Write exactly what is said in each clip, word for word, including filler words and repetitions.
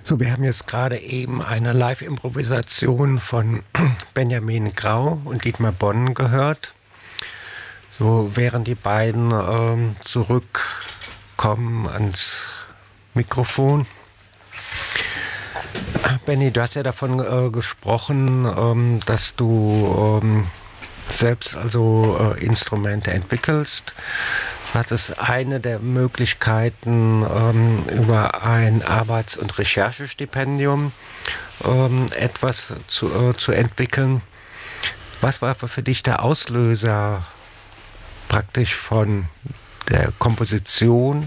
So, wir haben jetzt gerade eben eine Live-Improvisation von Benjamin Grau und Dietmar Bonn gehört. So, während die beiden ähm, zurückkommen ans Mikrofon. Benny, du hast ja davon äh, gesprochen, ähm, dass du ähm, selbst also äh, Instrumente entwickelst. Das ist eine der Möglichkeiten, ähm, über ein Arbeits- und Recherchestipendium ähm, etwas zu, äh, zu entwickeln. Was war für dich der Auslöser praktisch von der Komposition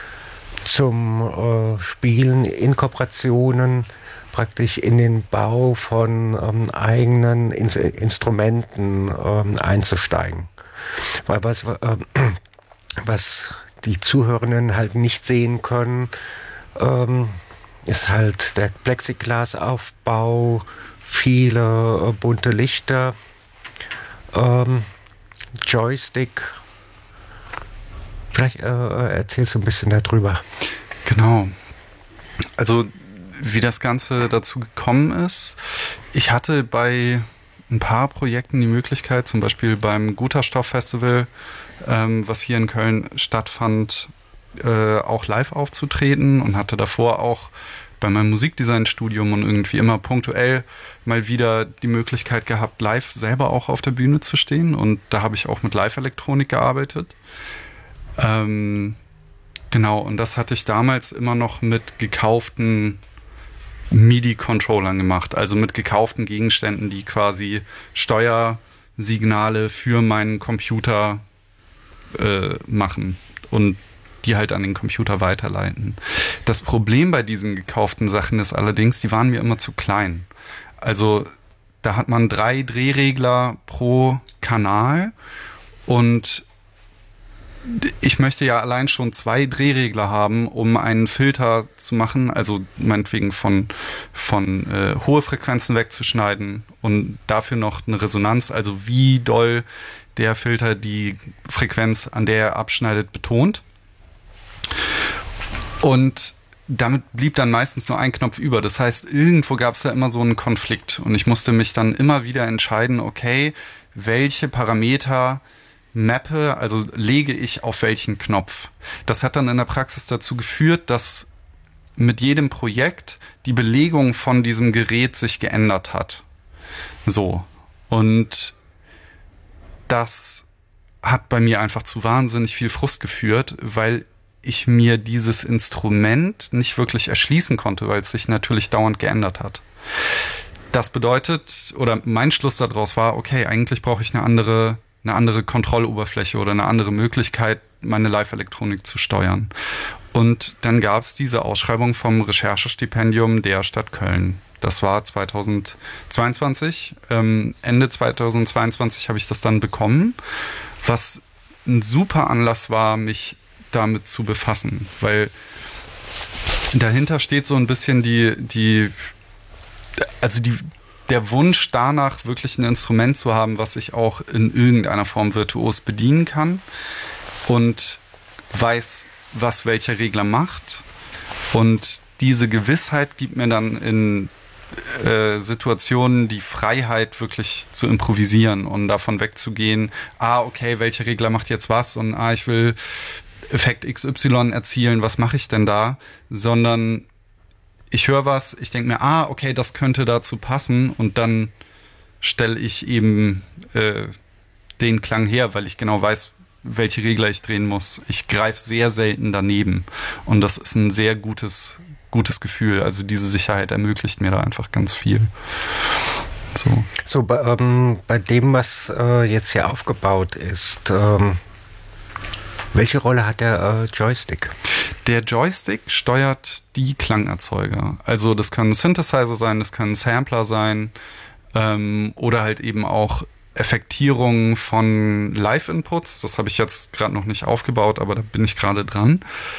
zum äh, Spielen in Kooperationen, praktisch in den Bau von ähm, eigenen In- Instrumenten ähm, einzusteigen? Weil was... Äh, Was die Zuhörenden halt nicht sehen können, ähm, ist halt der Plexiglasaufbau, viele äh, bunte Lichter, ähm, Joystick. Vielleicht äh, erzählst du ein bisschen darüber. Genau. Also wie das Ganze dazu gekommen ist. Ich hatte bei ein paar Projekten die Möglichkeit, zum Beispiel beim Guterstoff Festival, ähm, was hier in Köln stattfand, äh, auch live aufzutreten und hatte davor auch bei meinem Musikdesign-Studium und irgendwie immer punktuell mal wieder die Möglichkeit gehabt, live selber auch auf der Bühne zu stehen. Und da habe ich auch mit Live-Elektronik gearbeitet. Ähm, genau, und das hatte ich damals immer noch mit gekauften MIDI-Controllern gemacht, also mit gekauften Gegenständen, die quasi Steuersignale für meinen Computer äh, machen und die halt an den Computer weiterleiten. Das Problem bei diesen gekauften Sachen ist allerdings, die waren mir immer zu klein. Also da hat man drei Drehregler pro Kanal und ich möchte ja allein schon zwei Drehregler haben, um einen Filter zu machen, also meinetwegen von, von äh, hohe Frequenzen wegzuschneiden und dafür noch eine Resonanz, also wie doll der Filter die Frequenz, an der er abschneidet, betont. Und damit blieb dann meistens nur ein Knopf über. Das heißt, irgendwo gab es da immer so einen Konflikt und ich musste mich dann immer wieder entscheiden, okay, welche Parameter mappe, also lege ich auf welchen Knopf. Das hat dann in der Praxis dazu geführt, dass mit jedem Projekt die Belegung von diesem Gerät sich geändert hat. So. Und das hat bei mir einfach zu wahnsinnig viel Frust geführt, weil ich mir dieses Instrument nicht wirklich erschließen konnte, weil es sich natürlich dauernd geändert hat. Das bedeutet, oder mein Schluss daraus war, okay, eigentlich brauche ich eine andere eine andere Kontrolloberfläche oder eine andere Möglichkeit, meine Live-Elektronik zu steuern. Und dann gab es diese Ausschreibung vom Recherchestipendium der Stadt Köln. Das war zweitausendzweiundzwanzig. Ähm, Ende zweitausendzweiundzwanzig habe ich das dann bekommen, was ein super Anlass war, mich damit zu befassen, weil dahinter steht so ein bisschen die, die, also die, der Wunsch danach, wirklich ein Instrument zu haben, was ich auch in irgendeiner Form virtuos bedienen kann und weiß, was welcher Regler macht. Und diese Gewissheit gibt mir dann in äh, Situationen die Freiheit, wirklich zu improvisieren und davon wegzugehen, ah, okay, welcher Regler macht jetzt was und ah, ich will Effekt X Y erzielen, was mache ich denn da? Sondern ich höre was, ich denke mir, ah, okay, das könnte dazu passen und dann stelle ich eben äh, den Klang her, weil ich genau weiß, welche Regler ich drehen muss. Ich greife sehr selten daneben und das ist ein sehr gutes, gutes Gefühl. Also diese Sicherheit ermöglicht mir da einfach ganz viel. So, so bei, ähm, bei dem, was äh, jetzt hier aufgebaut ist, ähm welche Rolle hat der äh, Joystick? Der Joystick steuert die Klangerzeuger. Also das können Synthesizer sein, das können Sampler sein ähm, oder halt eben auch Effektierungen von Live-Inputs. Das habe ich jetzt gerade noch nicht aufgebaut, aber da bin ich gerade dran.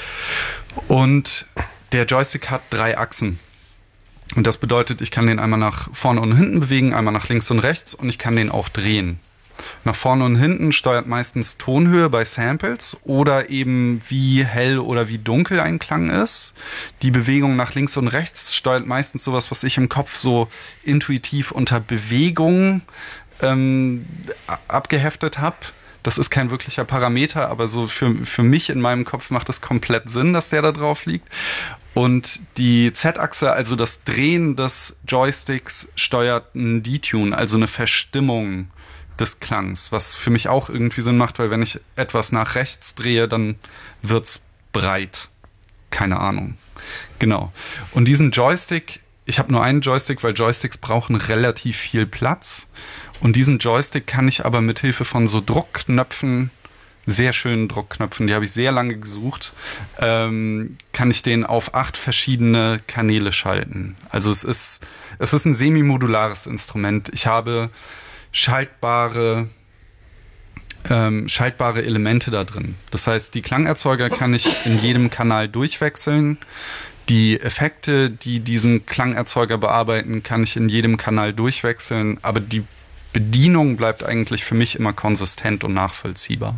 Und der Joystick hat drei Achsen. Und das bedeutet, ich kann den einmal nach vorne und hinten bewegen, einmal nach links und rechts und ich kann den auch drehen. Nach vorne und hinten steuert meistens Tonhöhe bei Samples oder eben wie hell oder wie dunkel ein Klang ist. Die Bewegung nach links und rechts steuert meistens sowas, was ich im Kopf so intuitiv unter Bewegung ähm, abgeheftet habe. Das ist kein wirklicher Parameter, aber so für, für mich in meinem Kopf macht es komplett Sinn, dass der da drauf liegt. Und die Z-Achse, also das Drehen des Joysticks, steuert einen Detune, also eine Verstimmung des Klangs, was für mich auch irgendwie Sinn macht, weil wenn ich etwas nach rechts drehe, dann wird's breit. Keine Ahnung. Genau. Und diesen Joystick, ich habe nur einen Joystick, weil Joysticks brauchen relativ viel Platz. Und diesen Joystick kann ich aber mit Hilfe von so Druckknöpfen, sehr schönen Druckknöpfen, die habe ich sehr lange gesucht, ähm, kann ich den auf acht verschiedene Kanäle schalten. Also es ist, es ist ein semi-modulares Instrument. Ich habe schaltbare, ähm, schaltbare Elemente da drin. Das heißt, die Klangerzeuger kann ich in jedem Kanal durchwechseln. Die Effekte, die diesen Klangerzeuger bearbeiten, kann ich in jedem Kanal durchwechseln. Aber die Bedienung bleibt eigentlich für mich immer konsistent und nachvollziehbar.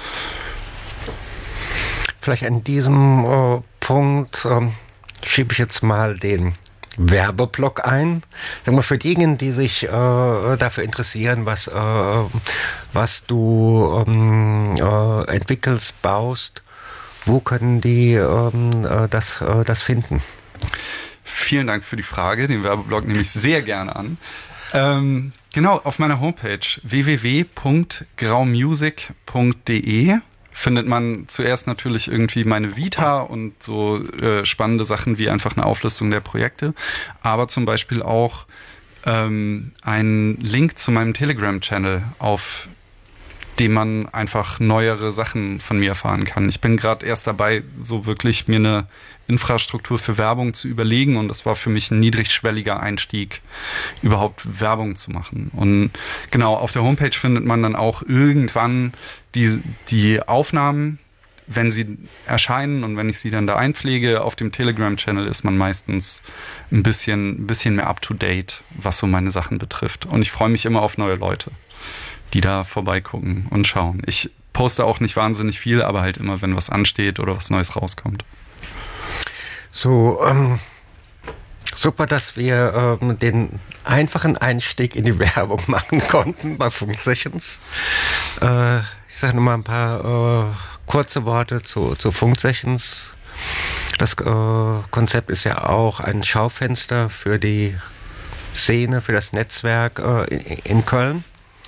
Vielleicht an diesem äh, Punkt ähm, schiebe ich jetzt mal den Werbeblock ein. Sag mal, für diejenigen, die sich äh, dafür interessieren, was, äh, was du ähm, äh, entwickelst, baust, wo können die ähm, äh, das, äh, das finden? Vielen Dank für die Frage. Den Werbeblock nehme ich sehr gerne an. Ähm, genau, auf meiner Homepage w w w punkt graumusik punkt d e findet man zuerst natürlich irgendwie meine Vita und so äh, spannende Sachen wie einfach eine Auflistung der Projekte, aber zum Beispiel auch ähm, einen Link zu meinem Telegram-Channel, auf dem man einfach neuere Sachen von mir erfahren kann. Ich bin gerade erst dabei, so wirklich mir eine Infrastruktur für Werbung zu überlegen und das war für mich ein niedrigschwelliger Einstieg, überhaupt Werbung zu machen. Und genau, auf der Homepage findet man dann auch irgendwann die, die Aufnahmen, wenn sie erscheinen und wenn ich sie dann da einpflege. Auf dem Telegram-Channel ist man meistens ein bisschen, ein bisschen mehr up-to-date, was so meine Sachen betrifft. Und ich freue mich immer auf neue Leute, die da vorbeigucken und schauen. Ich poste auch nicht wahnsinnig viel, aber halt immer, wenn was ansteht oder was Neues rauskommt. So, ähm, super, dass wir ähm, den einfachen Einstieg in die Werbung machen konnten bei Funksessions. Äh, ich sage nochmal ein paar äh, kurze Worte zu, zu Funksessions. Das äh, Konzept ist ja auch ein Schaufenster für die Szene, für das Netzwerk äh, in, in Köln.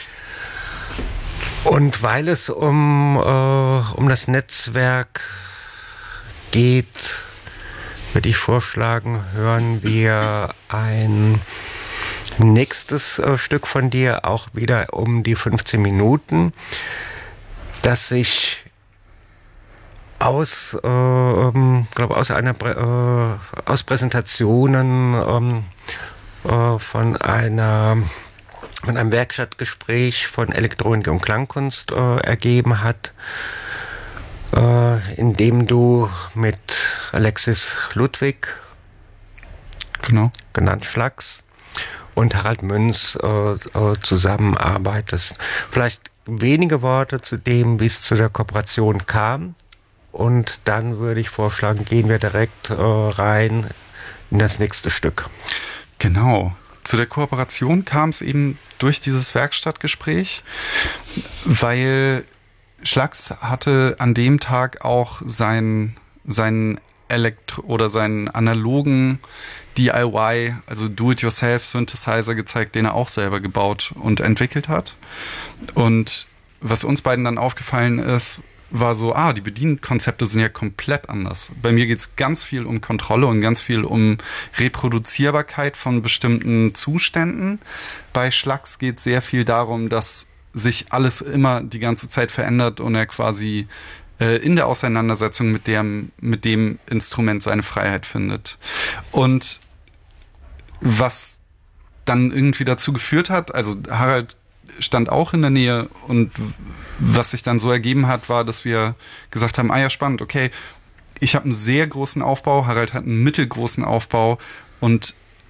Und weil es um, äh, um das Netzwerk geht, würde ich vorschlagen, hören wir ein nächstes äh, Stück von dir, auch wieder um die fünfzehn Minuten, das sich aus, äh, ähm, glaube aus einer äh, aus Präsentationen ähm, äh, von einer von einem Werkstattgespräch von Elektronik und Klangkunst äh, ergeben hat, äh, in dem du mit Alexis Ludwig, genau, genannt Schlags, und Harald Münz äh, äh, zusammenarbeitest. Vielleicht wenige Worte zu dem, wie es zu der Kooperation kam, und dann würde ich vorschlagen, gehen wir direkt äh, rein in das nächste Stück. Genau. Zu der Kooperation kam es eben durch dieses Werkstattgespräch, weil Schlags hatte an dem Tag auch seinen seinen Elektro- oder seinen analogen D I Y, also Do-it-yourself-Synthesizer gezeigt, den er auch selber gebaut und entwickelt hat. Und was uns beiden dann aufgefallen ist, war so, ah, die Bedienkonzepte sind ja komplett anders. Bei mir geht es ganz viel um Kontrolle und ganz viel um Reproduzierbarkeit von bestimmten Zuständen. Bei Schlags geht es sehr viel darum, dass sich alles immer die ganze Zeit verändert und er quasi äh, in der Auseinandersetzung mit dem, mit dem Instrument seine Freiheit findet. Und was dann irgendwie dazu geführt hat, also Harald stand auch in der Nähe und was sich dann so ergeben hat, war, dass wir gesagt haben, ah ja, spannend, okay, ich habe einen sehr großen Aufbau, Harald hat einen mittelgroßen Aufbau und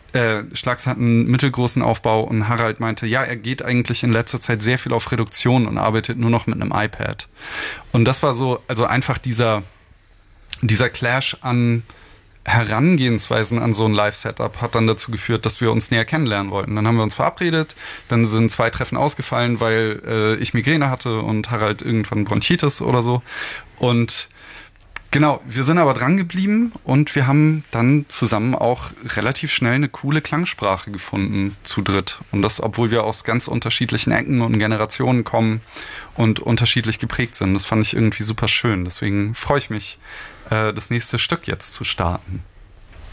Äh, Schlags hat einen mittelgroßen Aufbau und Harald meinte, ja, er geht eigentlich in letzter Zeit sehr viel auf Reduktion und arbeitet nur noch mit einem iPad. Und das war so, also einfach dieser, dieser Clash an Herangehensweisen an so ein Live-Setup hat dann dazu geführt, dass wir uns näher kennenlernen wollten. Dann haben wir uns verabredet, dann sind zwei Treffen ausgefallen, weil äh, ich Migräne hatte und Harald irgendwann Bronchitis oder so. Und genau, wir sind aber dran geblieben und wir haben dann zusammen auch relativ schnell eine coole Klangsprache gefunden, zu dritt. Und das, obwohl wir aus ganz unterschiedlichen Ecken und Generationen kommen und unterschiedlich geprägt sind. Das fand ich irgendwie super schön. Deswegen freue ich mich, das nächste Stück jetzt zu starten.